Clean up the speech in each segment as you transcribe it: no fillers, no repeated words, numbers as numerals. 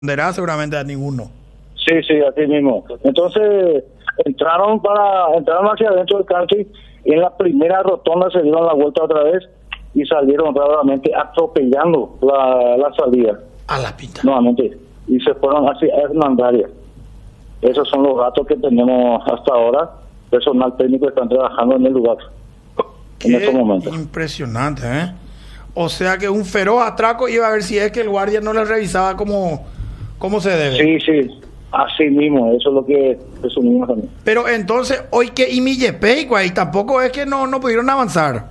responderá seguramente a ninguno. Sí, así mismo. Entonces entraron hacia adentro del country y en la primera rotonda se dieron la vuelta otra vez y salieron rápidamente atropellando la salida. A la pinta. Nuevamente. Y se fueron hacia Hernandaria. Esos son los datos que tenemos hasta ahora. Personal técnico están trabajando en el lugar en estos momentos. Impresionante, ¿eh? O sea que un feroz atraco iba a ver si es que el guardia no le revisaba como se debe. Sí, así mismo, eso es lo que presumimos también. Pero entonces, hoy que Imillepe, ahí tampoco es que no pudieron avanzar.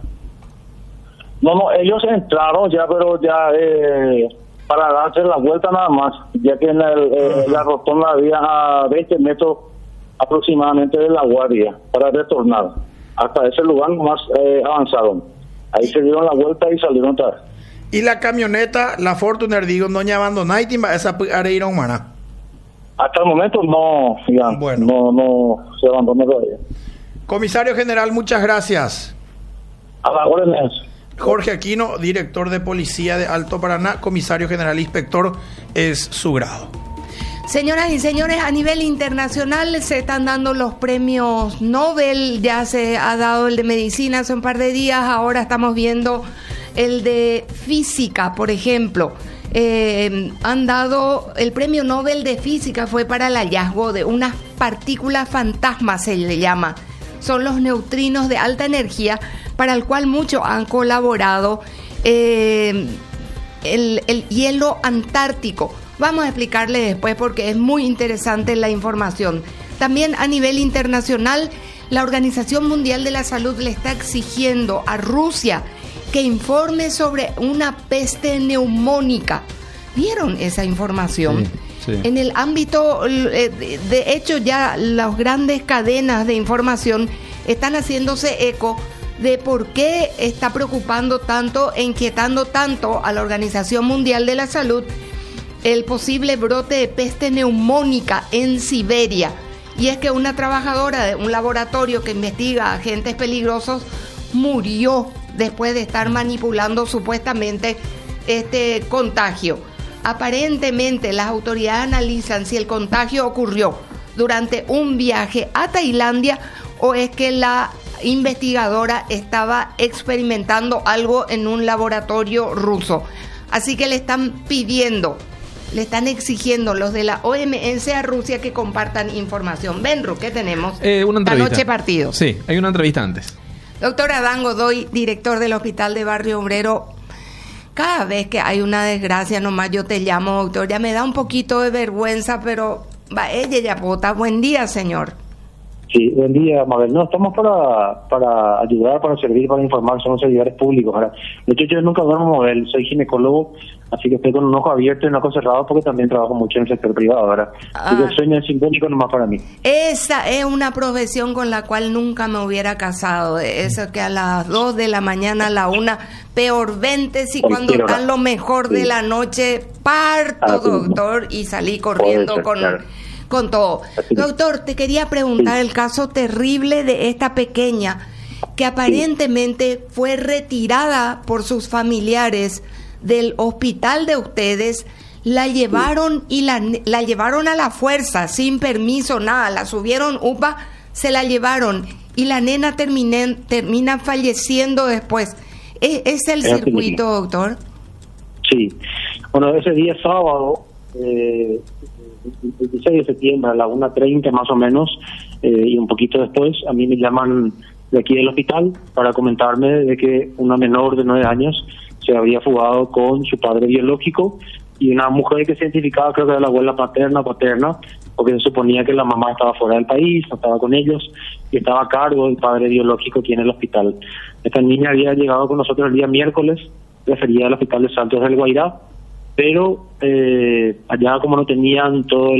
No, ellos entraron ya, pero ya para darse la vuelta nada más, ya que en la rotonda había a 20 metros aproximadamente de la guardia para retornar. Hasta ese lugar nomás avanzaron. Ahí se dieron la vuelta y salieron atrás. Y la camioneta, la Fortuner, digo, no ya abandonó esa areira humana. Hasta el momento no, ya, bueno. no se abandonó todavía. Comisario General, muchas gracias. A la orden. Jorge Aquino, director de Policía de Alto Paraná, comisario general inspector, es su grado. Señoras y señores, a nivel internacional se están dando los premios Nobel, ya se ha dado el de medicina hace un par de días, ahora estamos viendo el de física, por ejemplo. Han dado el premio Nobel de física, fue para el hallazgo de unas partículas fantasmas, se le llama. Son los neutrinos de alta energía, para el cual muchos han colaborado el hielo antártico. Vamos a explicarle después porque es muy interesante la información. También a nivel internacional, la Organización Mundial de la Salud le está exigiendo a Rusia que informe sobre una peste neumónica. ¿Vieron esa información? Sí. En el ámbito, de hecho ya las grandes cadenas de información están haciéndose eco de por qué está preocupando tanto, inquietando tanto a la Organización Mundial de la Salud el posible brote de peste neumónica en Siberia. Y es que una trabajadora de un laboratorio que investiga agentes peligrosos murió después de estar manipulando supuestamente este contagio. Aparentemente las autoridades analizan si el contagio ocurrió durante un viaje a Tailandia o es que la investigadora estaba experimentando algo en un laboratorio ruso. Así que le están exigiendo los de la OMS a Rusia que compartan información. Benru, ¿qué tenemos? Una entrevista. Anoche partido. Sí, hay una entrevista antes. Doctor Adán Godoy, director del Hospital de Barrio Obrero. Cada vez que hay una desgracia, nomás yo te llamo, doctor. Ya me da un poquito de vergüenza, pero va ella ya pota. Buen día, señor. Sí, buen día, Mabel. No, estamos para ayudar, para servir, para informar, somos servidores públicos. Ahora, de hecho, yo nunca duermo, Mabel, soy ginecólogo, así que estoy con un ojo abierto y un ojo cerrado porque también trabajo mucho en el sector privado. Ahora, el sueño es simbólico nomás para mí. Esa es una profesión con la cual nunca me hubiera casado. Eso que a las 2 de la mañana, a la 1, peor 20, si cuando están lo mejor de la noche, parto, doctor, y salí corriendo con todo. Doctor, te quería preguntar el caso terrible de esta pequeña que aparentemente fue retirada por sus familiares del hospital de ustedes, la llevaron y la llevaron a la fuerza, sin permiso, nada, la subieron, se la llevaron y la nena termina falleciendo después. ¿Es el circuito, doctor? Sí. Bueno, ese día sábado, el 16 de septiembre a la 1:30 más o menos, y un poquito después, a mí me llaman de aquí del hospital para comentarme de que una menor de 9 años se había fugado con su padre biológico y una mujer que se identificaba, creo que era la abuela paterna, porque se suponía que la mamá estaba fuera del país, no estaba con ellos, y estaba a cargo del padre biológico aquí en el hospital. Esta niña había llegado con nosotros el día miércoles, referida al hospital de Santos del Guairá, pero allá como no tenían todo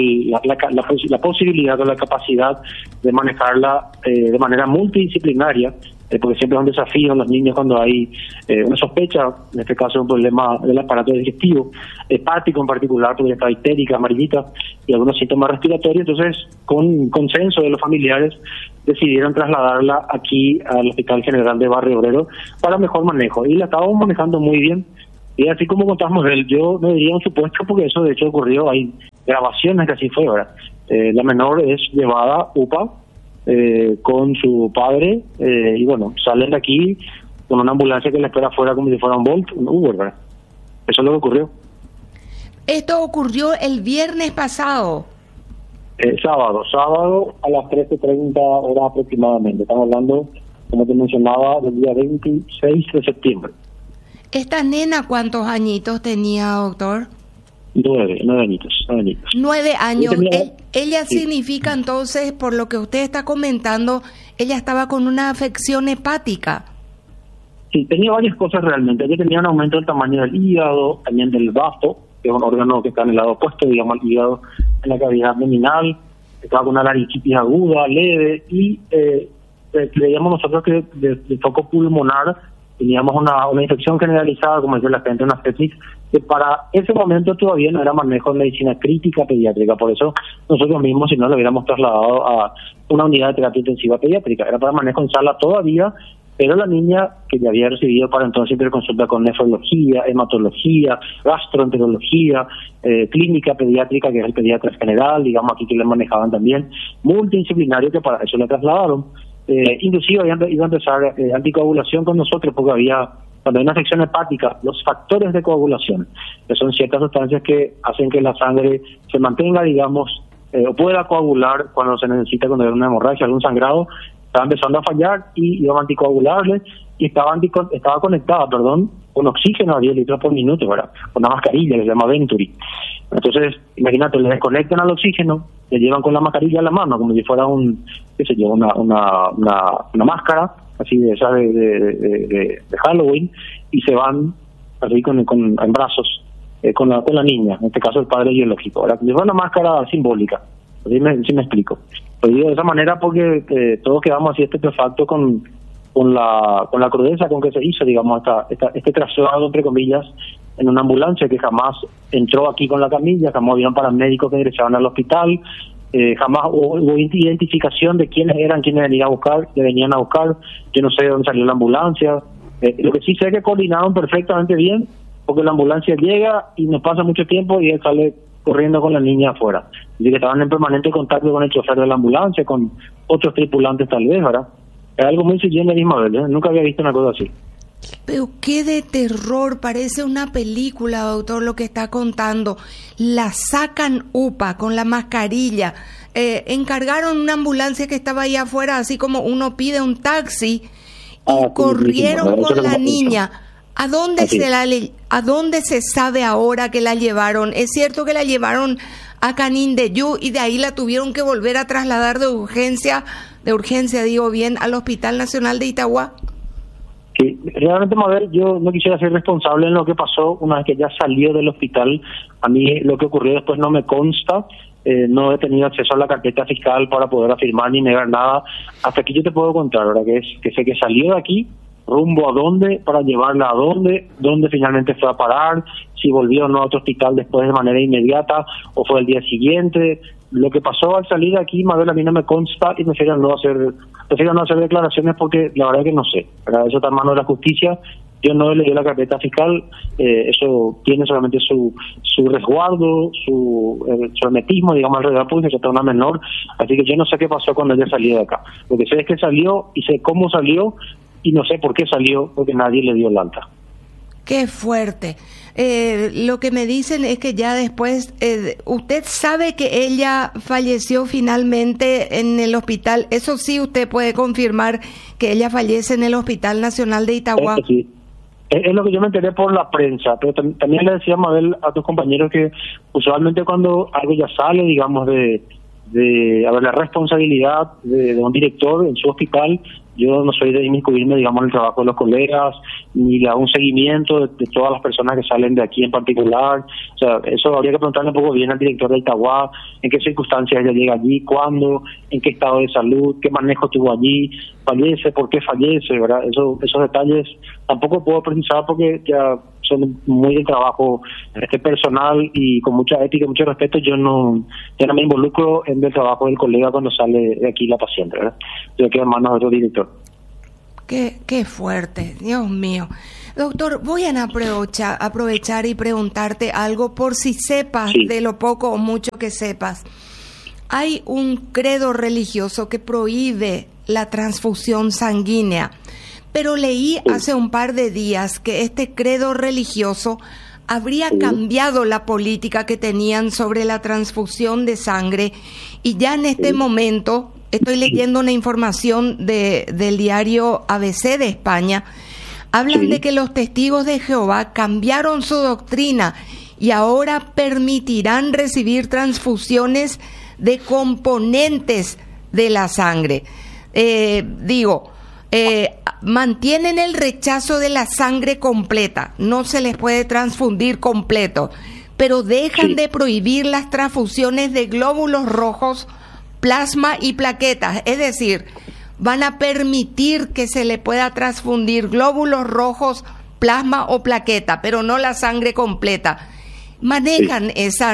la posibilidad o la capacidad de manejarla de manera multidisciplinaria, porque siempre es un desafío en los niños cuando hay una sospecha, en este caso un problema del aparato digestivo, hepático en particular, porque está histérica, amarillita, y algunos síntomas respiratorios. Entonces, con consenso de los familiares, decidieron trasladarla aquí al Hospital General de Barrio Obrero para mejor manejo, y la estábamos manejando muy bien. Y así como contamos de él, yo no diría un supuesto porque eso de hecho ocurrió, hay grabaciones que así fue, ¿verdad? La menor es llevada a UPA con su padre y bueno, salen de aquí con una ambulancia que le espera afuera como si fuera un Bolt, un Uber, ¿verdad? Eso es lo que ocurrió. Esto ocurrió el viernes pasado. Sábado a las 13:30 horas aproximadamente. Estamos hablando, como te mencionaba, del día 26 de septiembre. ¿Esta nena cuántos añitos tenía, doctor? 9 añitos. 9 años. Ella sí. Significa entonces, por lo que usted está comentando, ella estaba con una afección hepática. Sí, tenía varias cosas realmente. Ella tenía un aumento del tamaño del hígado, también del bazo, que es un órgano que está en el lado opuesto, digamos, al hígado, en la cavidad abdominal. Estaba con una laringitis aguda, leve, y creíamos nosotros que de foco pulmonar teníamos una infección generalizada, como dice la gente, una sepsis, que para ese momento todavía no era manejo de medicina crítica pediátrica. Por eso nosotros mismos, si no, lo hubiéramos trasladado a una unidad de terapia intensiva pediátrica. Era para manejo en sala todavía, pero la niña, que ya había recibido para entonces interconsulta con nefrología, hematología, gastroenterología, clínica pediátrica, que es el pediatra general, digamos aquí que le manejaban también, multidisciplinario, que para eso le trasladaron. Inclusive iba a empezar anticoagulación con nosotros, porque cuando hay una afección hepática, los factores de coagulación, que son ciertas sustancias que hacen que la sangre se mantenga, digamos, o pueda coagular cuando se necesita, cuando hay una hemorragia, algún sangrado, estaba empezando a fallar y iba a anticoagularle y estaba conectada, con oxígeno a 10 litros por minuto, ¿verdad? Con una mascarilla que se llama Venturi. Entonces, imagínate, le desconectan al oxígeno, le llevan con la mascarilla a la mano, como si fuera una máscara, así de esa de Halloween, y se van así en brazos con la niña, en este caso el padre biológico, ¿verdad? Como si fuera una máscara simbólica. Así me explico. Lo digo de esa manera porque todos quedamos así estupefactos con la crudeza con que se hizo, digamos, este traslado, entre comillas, en una ambulancia que jamás entró aquí con la camilla, jamás habían paramédicos que ingresaban al hospital, jamás hubo identificación de quiénes venían a buscar, yo no sé de dónde salió la ambulancia. Lo que sí sé es que coordinaron perfectamente bien, porque la ambulancia llega y no pasa mucho tiempo y él sale corriendo con la niña afuera. Así que estaban en permanente contacto con el chofer de la ambulancia, con otros tripulantes tal vez, ¿verdad? Es algo muy siguiente de Ismael, ¿eh? Nunca había visto una cosa así. Pero qué de terror, parece una película, doctor, lo que está contando. La sacan UPA con la mascarilla. Encargaron una ambulancia que estaba ahí afuera, así como uno pide un taxi, y corrieron con la niña. ¿A dónde se sabe ahora que la llevaron? Es cierto que la llevaron a Canindeyú y de ahí la tuvieron que volver a trasladar de urgencia, al Hospital Nacional de Itagua. Sí, realmente, Mabel, yo no quisiera ser responsable en lo que pasó una vez que ya salió del hospital. A mí lo que ocurrió después no me consta. No he tenido acceso a la carpeta fiscal para poder afirmar ni negar nada. Hasta aquí yo te puedo contar, ¿verdad? Que sé que salió de aquí, rumbo a dónde, para llevarla a dónde finalmente fue a parar, si volvió o no a otro hospital después de manera inmediata o fue el día siguiente. Lo que pasó al salir de aquí, Mabel, a mí no me consta y prefiero no hacer declaraciones porque la verdad es que no sé, ¿verdad? Eso está en manos de la justicia. Yo no le dio la carpeta fiscal, eso tiene solamente su resguardo, su hermetismo, digamos, alrededor, porque ya está una menor, así que yo no sé qué pasó cuando ella salió de acá. Lo que sé es que salió y sé cómo salió y no sé por qué salió, porque nadie le dio el alta. Qué fuerte. Lo que me dicen es que ya después, usted sabe que ella falleció finalmente en el hospital. Eso sí, usted puede confirmar que ella fallece en el Hospital Nacional de Itagua. Sí. Es lo que yo me enteré por la prensa, pero también le decía, Mabel, a tus compañeros que usualmente cuando algo ya sale, digamos, de la responsabilidad de un director en su hospital, yo no soy de inmiscuirme, digamos, en el trabajo de los colegas, ni le hago un seguimiento de todas las personas que salen de aquí en particular. O sea, eso habría que preguntarle un poco bien al director del Itagua, en qué circunstancias ella llega allí, cuándo, en qué estado de salud, qué manejo tuvo allí, fallece, por qué fallece, ¿verdad? Esos detalles tampoco puedo precisar porque ya son muy de trabajo personal y con mucha ética y mucho respeto. Yo no me involucro en el trabajo del colega cuando sale de aquí la paciente, ¿verdad? Yo quedo en manos de otro director. Qué fuerte, Dios mío. Doctor, voy a aprovechar y preguntarte algo por si sepas de lo poco o mucho que sepas. Hay un credo religioso que prohíbe la transfusión sanguínea, pero leí hace un par de días que este credo religioso habría cambiado la política que tenían sobre la transfusión de sangre y ya en este momento estoy leyendo una información del diario ABC de España. Hablan de que los testigos de Jehová cambiaron su doctrina y ahora permitirán recibir transfusiones de componentes de la sangre. Mantienen el rechazo de la sangre completa, no se les puede transfundir completo, pero dejan de prohibir las transfusiones de glóbulos rojos, plasma y plaquetas, es decir, van a permitir que se le pueda transfundir glóbulos rojos, plasma o plaqueta, pero no la sangre completa. ¿Manejan ese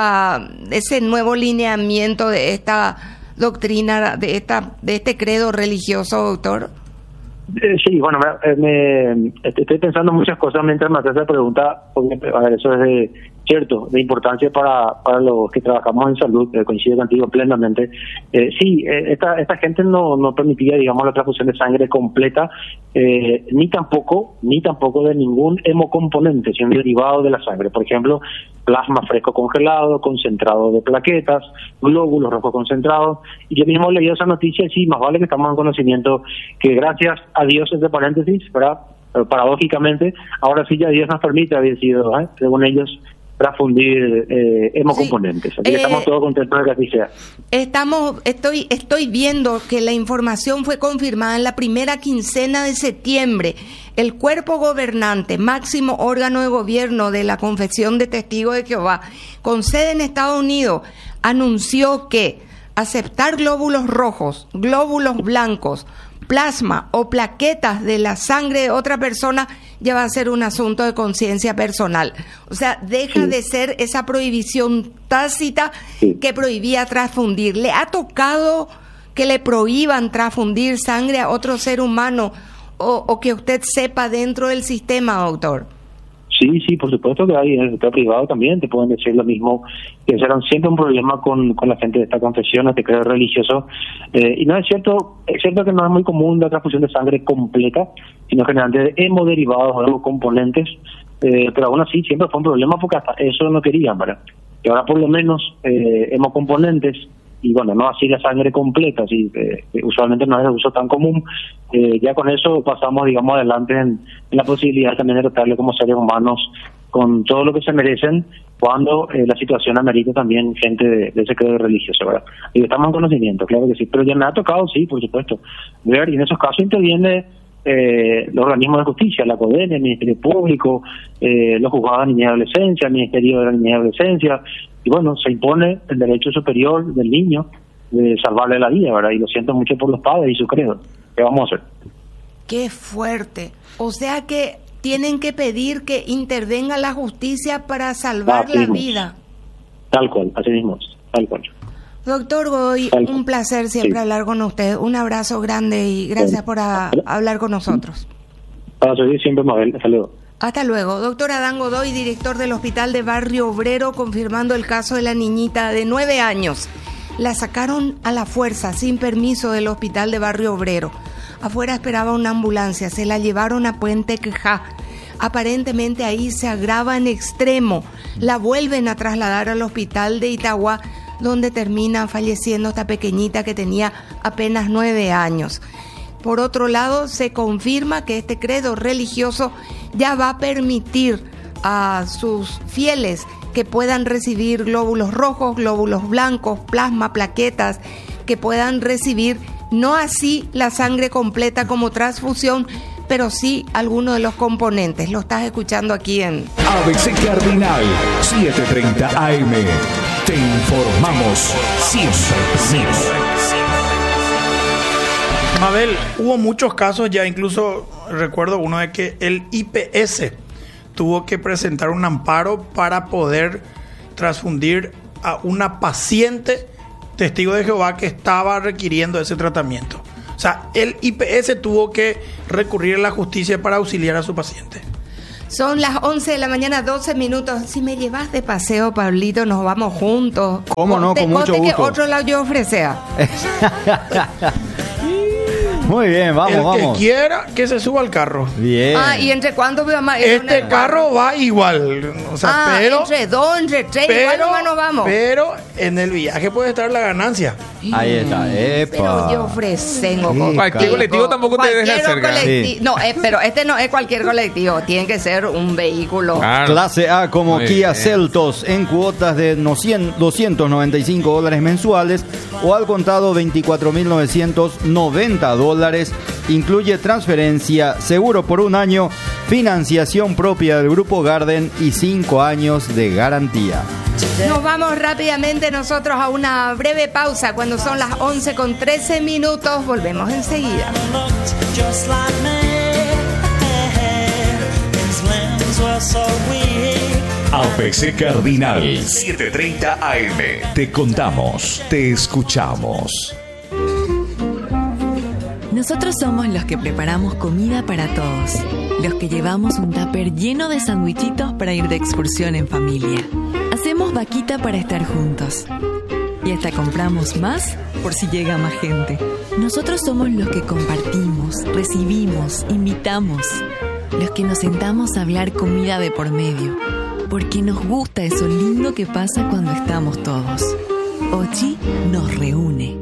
nuevo lineamiento de esta doctrina, de este credo religioso, doctor? Sí, bueno, estoy pensando muchas cosas mientras me haces esa pregunta, porque a ver, eso es de importancia para los que trabajamos en salud, coincido contigo plenamente. Esta gente no permitía, digamos, la transfusión de sangre completa, ni tampoco de ningún hemocomponente, sino derivado de la sangre. Por ejemplo, plasma fresco congelado, concentrado de plaquetas, glóbulos rojos concentrados. Y yo mismo leí esa noticia y sí, más vale que estamos en conocimiento que gracias a Dios, entre paréntesis, ¿verdad? Pero paradójicamente, ahora sí ya Dios nos permite, había sido, según ellos, transfundir hemocomponentes. Así que estamos todos contentos de que así sea. Estoy viendo que la información fue confirmada en la primera quincena de septiembre. El cuerpo gobernante, máximo órgano de gobierno de la Confesión de Testigos de Jehová, con sede en Estados Unidos, anunció que aceptar glóbulos rojos, glóbulos blancos, plasma o plaquetas de la sangre de otra persona ya va a ser un asunto de conciencia personal. O sea, deja de ser esa prohibición tácita que prohibía transfundir. ¿Le ha tocado que le prohíban transfundir sangre a otro ser humano o que usted sepa dentro del sistema, doctor? Sí, por supuesto que hay en el sector privado también, te pueden decir lo mismo, que serán siempre un problema con la gente de esta confesión, este credo religioso, y no es cierto que no es muy común la transfusión de sangre completa, sino generalmente de hemoderivados o hemocomponentes, pero aún así siempre fue un problema porque hasta eso no querían, ¿verdad? Y ahora por lo menos hemocomponentes, y bueno, no así la sangre completa, así usualmente no es de uso tan común, ya con eso pasamos, digamos, adelante en la posibilidad también de tratarle como seres humanos con todo lo que se merecen cuando la situación amerita también gente de ese credo religioso, ¿verdad? Y estamos en conocimiento, claro que sí, pero ya me ha tocado, sí, por supuesto, ver, y en esos casos interviene los organismos de justicia, la CODEN, el Ministerio Público, los juzgados de niñez y adolescencia, el Ministerio de la Niñez y Adolescencia, y bueno, se impone el derecho superior del niño de salvarle la vida, ¿verdad? Y lo siento mucho por los padres y su credo. ¿Qué vamos a hacer? ¡Qué fuerte! O sea que tienen que pedir que intervenga la justicia para salvar la vida. Tal cual, así mismo, tal cual. Doctor Godoy, un placer siempre hablar con usted. Un abrazo grande y gracias por hablar con nosotros. Soy siempre Mabel, hasta luego. Hasta luego. Doctor Adán Godoy, director del Hospital de Barrio Obrero, confirmando el caso de la niñita de 9 años. La sacaron a la fuerza, sin permiso del Hospital de Barrio Obrero. Afuera esperaba una ambulancia, se la llevaron a Puente Quejá. Aparentemente ahí se agrava en extremo. La vuelven a trasladar al Hospital de Itagua, donde termina falleciendo esta pequeñita que tenía apenas 9 años. Por otro lado, se confirma que este credo religioso ya va a permitir a sus fieles que puedan recibir glóbulos rojos, glóbulos blancos, plasma, plaquetas, que puedan recibir no así la sangre completa como transfusión, pero sí algunos de los componentes. Lo estás escuchando aquí en ABC Cardinal 7:30 AM. Te informamos siempre. Mabel, hubo muchos casos ya, incluso recuerdo uno de que el IPS tuvo que presentar un amparo para poder transfundir a una paciente testigo de Jehová que estaba requiriendo ese tratamiento. O sea, el IPS tuvo que recurrir a la justicia para auxiliar a su paciente. Son las 11 de la mañana, 12 minutos. Si me llevas de paseo, Pablito, nos vamos juntos. ¿Cómo no? Con mucho gusto. Que otro lado yo ofrecea. Muy bien, vamos. El que quiera que se suba al carro. Bien. ¿Y entre cuánto veo más? Este carro va igual. O sea, pero... entre 2, entre 3, igual nomás nos vamos. Pero en el viaje puede estar la ganancia. Ahí está, Pero yo ofrecemos. Cualquier colectivo tampoco te deja acercar. Sí. No, pero este no es cualquier colectivo. Tiene que ser un vehículo. Claro. Clase A como Muy Kia bien. Seltos en cuotas de $295 mensuales o al contado $24.990. Incluye transferencia, seguro por un año, financiación propia del Grupo Garden y 5 años de garantía. Nos vamos rápidamente nosotros a una breve pausa. Cuando son las 11:13, volvemos enseguida. ABC Cardinal 7:30 AM. Te contamos, te escuchamos. Nosotros somos los que preparamos comida para todos, los que llevamos un tupper lleno de sandwichitos para ir de excursión en familia. Hacemos vaquita para estar juntos. Y hasta compramos más por si llega más gente. Nosotros somos los que compartimos, recibimos, invitamos. Los que nos sentamos a hablar comida de por medio. Porque nos gusta eso lindo que pasa cuando estamos todos. Ochi nos reúne.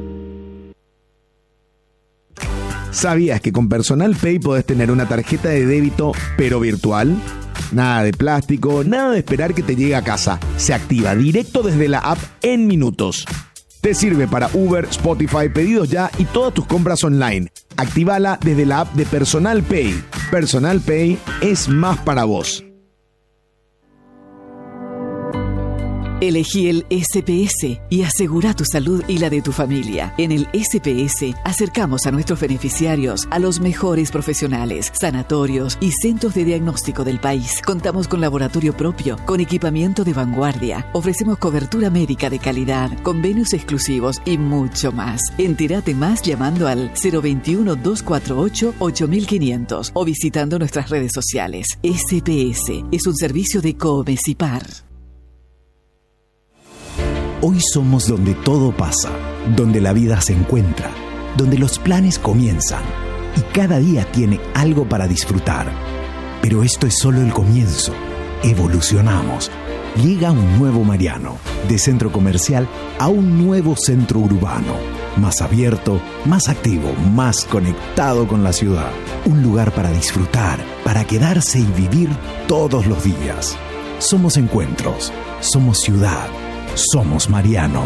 ¿Sabías que con Personal Pay podés tener una tarjeta de débito, pero virtual? Nada de plástico, nada de esperar que te llegue a casa. Se activa directo desde la app en minutos. Te sirve para Uber, Spotify, pedidos ya y todas tus compras online. Actívala desde la app de Personal Pay. Personal Pay es más para vos. Elegí el SPS y asegura tu salud y la de tu familia. En el SPS acercamos a nuestros beneficiarios a los mejores profesionales, sanatorios y centros de diagnóstico del país. Contamos con laboratorio propio, con equipamiento de vanguardia. Ofrecemos cobertura médica de calidad, convenios exclusivos y mucho más. Entérate más llamando al 021-248-8500 o visitando nuestras redes sociales. SPS es un servicio de Comesipar. Hoy somos donde todo pasa, donde la vida se encuentra, donde los planes comienzan y cada día tiene algo para disfrutar. Pero esto es solo el comienzo. Evolucionamos. Llega un nuevo Mariano, de centro comercial a un nuevo centro urbano, más abierto, más activo, más conectado con la ciudad. Un lugar para disfrutar, para quedarse y vivir todos los días. Somos encuentros, somos ciudad. Somos Mariano.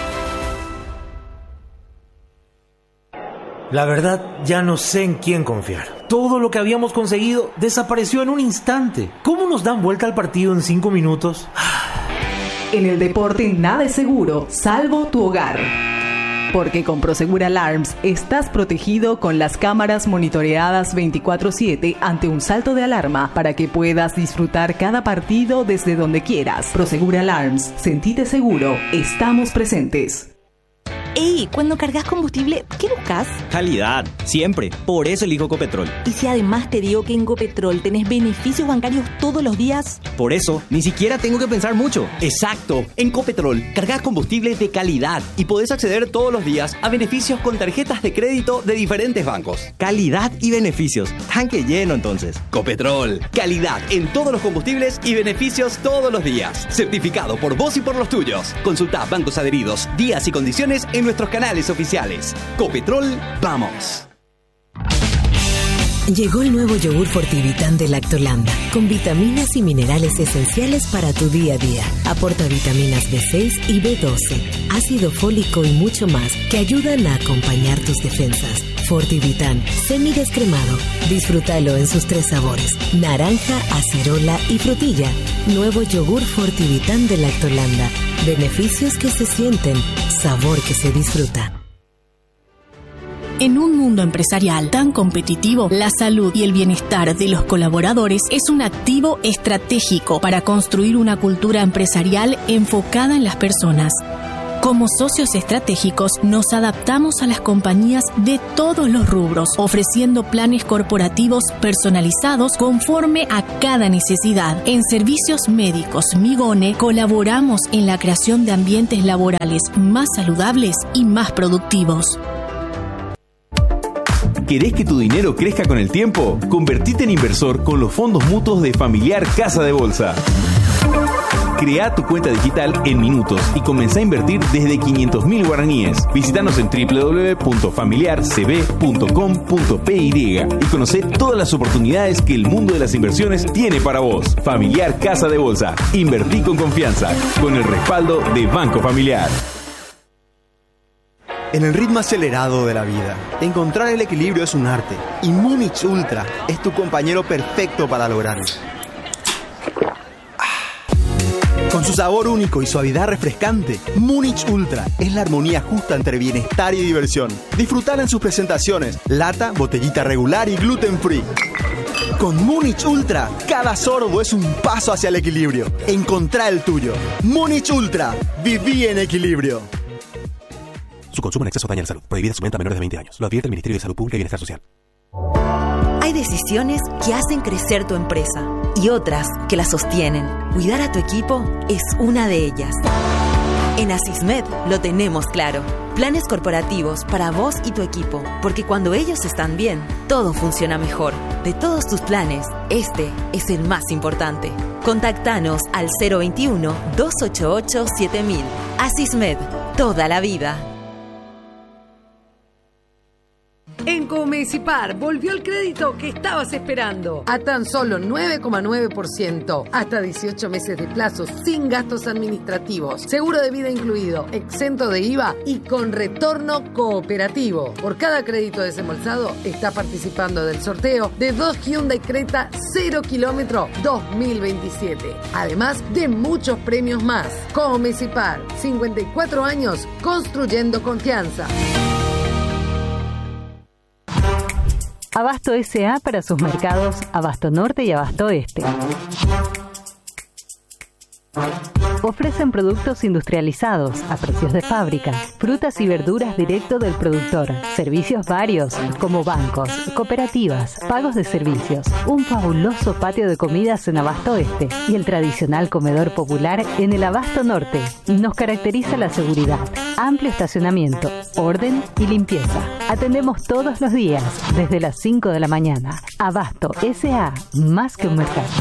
La verdad, ya no sé en quién confiar. Todo lo que habíamos conseguido desapareció en un instante. ¿Cómo nos dan vuelta al partido en 5 minutos? En el deporte nada es seguro, salvo tu hogar. Porque con Prosegur Alarms estás protegido con las cámaras monitoreadas 24/7 ante un salto de alarma para que puedas disfrutar cada partido desde donde quieras. Prosegur Alarms, sentite seguro, estamos presentes. Ey, cuando cargas combustible, ¿qué buscas? Calidad, siempre. Por eso elijo Copetrol. Y si además te digo que en Copetrol tenés beneficios bancarios todos los días. Por eso, ni siquiera tengo que pensar mucho. Exacto. En Copetrol, cargas combustible de calidad y podés acceder todos los días a beneficios con tarjetas de crédito de diferentes bancos. Calidad y beneficios. Tanque lleno entonces. Copetrol. Calidad en todos los combustibles y beneficios todos los días. Certificado por vos y por los tuyos. Consulta bancos adheridos, días y condiciones en nuestros canales oficiales. Copetrol, vamos. Llegó el nuevo yogur Fortivitan de Lactolanda, con vitaminas y minerales esenciales para tu día a día. Aporta vitaminas B6 y B12, ácido fólico y mucho más que ayudan a acompañar tus defensas. Fortivitan, semidescremado. Disfrútalo en sus 3 sabores: naranja, acerola y frutilla. Nuevo yogur Fortivitan de Lactolanda. Beneficios que se sienten, sabor que se disfruta. En un mundo empresarial tan competitivo, la salud y el bienestar de los colaboradores es un activo estratégico para construir una cultura empresarial enfocada en las personas. Como socios estratégicos, nos adaptamos a las compañías de todos los rubros, ofreciendo planes corporativos personalizados conforme a cada necesidad. En Servicios Médicos Migone colaboramos en la creación de ambientes laborales más saludables y más productivos. ¿Querés que tu dinero crezca con el tiempo? Convertite en inversor con los fondos mutuos de Familiar Casa de Bolsa. Crea tu cuenta digital en minutos y comenzá a invertir desde 500.000 guaraníes. Visítanos en www.familiarcb.com.py y conocé todas las oportunidades que el mundo de las inversiones tiene para vos. Familiar Casa de Bolsa. Invertí con confianza, con el respaldo de Banco Familiar. En el ritmo acelerado de la vida, encontrar el equilibrio es un arte, y Múnich Ultra es tu compañero perfecto para lograrlo. Con su sabor único y suavidad refrescante, Múnich Ultra es la armonía justa entre bienestar y diversión. Disfrutar en sus presentaciones, lata, botellita regular y gluten free. Con Múnich Ultra, cada sorbo es un paso hacia el equilibrio. Encontrá el tuyo. Múnich Ultra, viví en equilibrio. Su consumo en exceso daña la salud. Prohibida su venta a menores de 20 años. Lo advierte el Ministerio de Salud Pública y Bienestar Social. Hay decisiones que hacen crecer tu empresa y otras que la sostienen. Cuidar a tu equipo es una de ellas. En Asismed lo tenemos claro. Planes corporativos para vos y tu equipo, porque cuando ellos están bien, todo funciona mejor. De todos tus planes, este es el más importante. Contactanos al 021-288-7000. Asismed, toda la vida. En Comecipar volvió el crédito que estabas esperando a tan solo 9,9%, hasta 18 meses de plazo sin gastos administrativos, seguro de vida incluido, exento de IVA y con retorno cooperativo. Por cada crédito desembolsado está participando del sorteo de 2 Hyundai Creta 0 kilómetro 2027, además de muchos premios más. Comecipar, 54 años construyendo confianza. Abasto S.A. para sus mercados Abasto Norte y Abasto Este. Ofrecen productos industrializados a precios de fábrica, frutas y verduras directo del productor, servicios varios como bancos, cooperativas, pagos de servicios, un fabuloso patio de comidas en Abasto Este y el tradicional comedor popular en el Abasto Norte. Nos caracteriza la seguridad, amplio estacionamiento, orden y limpieza. Atendemos todos los días desde las 5 de la mañana. Abasto S.A. más que un mercado.